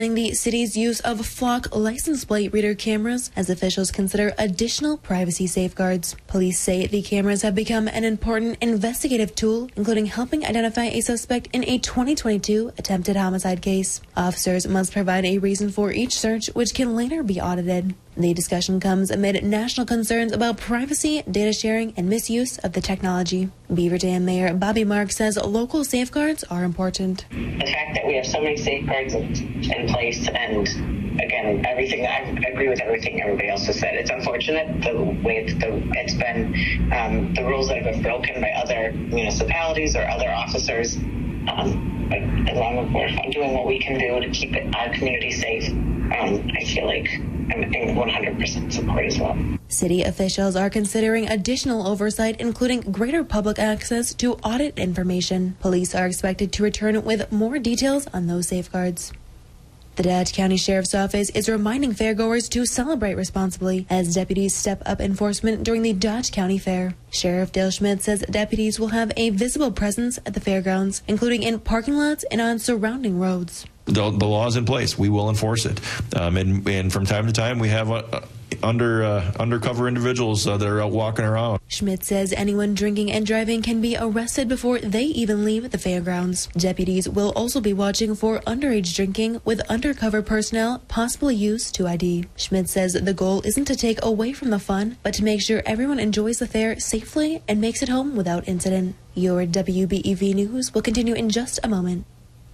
The city's use of flock license plate reader cameras as officials consider additional privacy safeguards. Police say the cameras have become an important investigative tool, including helping identify a suspect in a 2022 attempted homicide case. Officers must provide a reason for each search, which can later be audited. The discussion comes amid national concerns about privacy, data sharing, and misuse of the technology. Beaver Dam Mayor Bobby Marks says local safeguards are important. The fact that we have so many safeguards in place, and again, I agree with everything everybody else has said. It's unfortunate the way it's been, the rules that have been broken by other municipalities or other officers. But as long as we're doing what we can do to keep our community safe, I feel like I'm in 100% support as well. City officials are considering additional oversight, including greater public access to audit information. Police are expected to return with more details on those safeguards. The Dodge County Sheriff's Office is reminding fairgoers to celebrate responsibly as deputies step up enforcement during the Dodge County Fair. Sheriff Dale Schmidt says deputies will have a visible presence at the fairgrounds, including in parking lots and on surrounding roads. The law is in place. We will enforce it. And from time to time, we have undercover individuals that are out walking around. Schmidt says anyone drinking and driving can be arrested before they even leave the fairgrounds. Deputies will also be watching for underage drinking with undercover personnel possibly used to ID. Schmidt says the goal isn't to take away from the fun, but to make sure everyone enjoys the fair safely and makes it home without incident. Your WBEV News will continue in just a moment.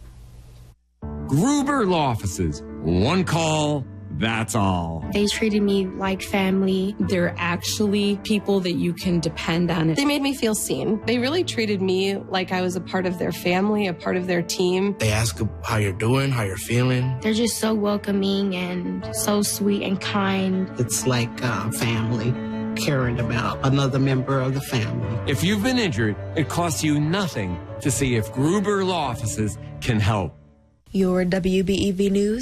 Gruber Law Offices. One call, that's all. They treated me like family. They're actually people that you can depend on. They made me feel seen. They really treated me like I was a part of their family, a part of their team. They ask how you're doing, how you're feeling. They're just so welcoming and so sweet and kind. It's like family, caring about another member of the family. If you've been injured, it costs you nothing to see if Gruber Law Offices can help. Your WBEV News